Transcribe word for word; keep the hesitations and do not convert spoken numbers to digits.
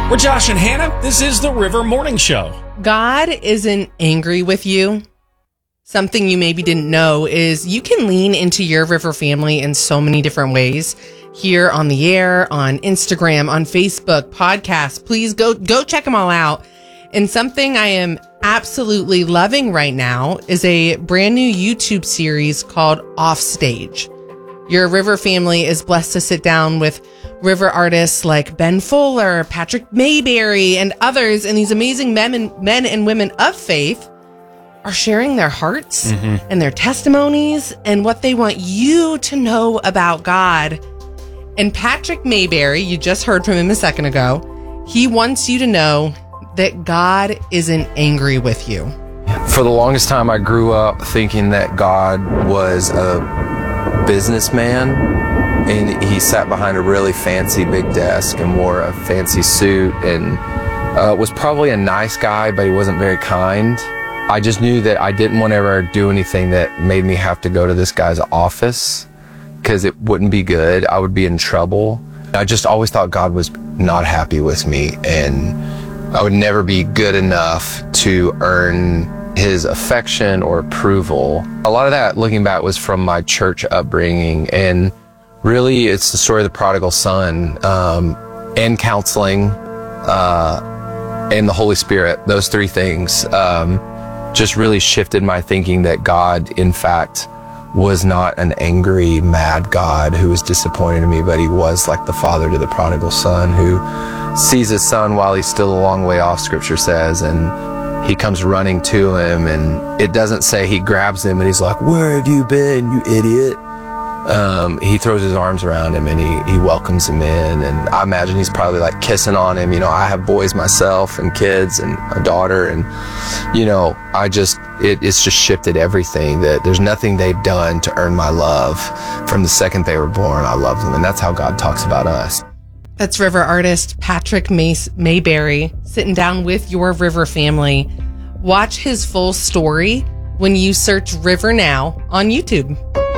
We're Josh and Hannah. This is the River Morning Show. God isn't angry with you. Something you maybe didn't know is you can lean into your River family in so many different ways. Here on the air, on Instagram, on Facebook, podcasts. Please go go check them all out. And something I am absolutely loving right now is a brand new YouTube series called Offstage. Your River family is blessed to sit down with River artists like Ben Fuller, Patrick Mayberry, and others, and these amazing men and, men and women of faith are sharing their hearts mm-hmm. and their testimonies and what they want you to know about God. And Patrick Mayberry, you just heard from him a second ago, he wants you to know that God isn't angry with you. For the longest time, I grew up thinking that God was a businessman. And he sat behind a really fancy big desk and wore a fancy suit and uh, was probably a nice guy, but he wasn't very kind. I just knew that I didn't want to ever do anything that made me have to go to this guy's office because it wouldn't be good. I would be in trouble. I just always thought God was not happy with me and I would never be good enough to earn his affection or approval. A lot of that, looking back, was from my church upbringing, and really, it's the story of the prodigal son, um, and counseling, uh, and the Holy Spirit. Those three things um, just really shifted my thinking that God, in fact, was not an angry, mad God who was disappointed in me, but he was like the father to the prodigal son who sees his son while he's still a long way off, Scripture says, and he comes running to him, and it doesn't say he grabs him and he's like, "Where have you been, you idiot?" Um, he throws his arms around him and he, he welcomes him in, and I imagine he's probably like kissing on him. You know, I have boys myself and kids and a daughter, and you know, I just, it, it's just shifted everything. That there's nothing they've done to earn my love. From the second they were born, I love them, and that's how God talks about us. That's River artist Patrick Mace Mayberry sitting down with your River family. Watch his full story when you search River Now on YouTube.